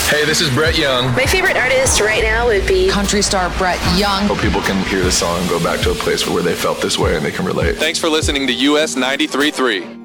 Hey, this is Brett Young. My favorite artist right now would be country star Brett Young. Hope people can hear the song and go back to a place where they felt this way and they can relate. Thanks for listening to US 93.3.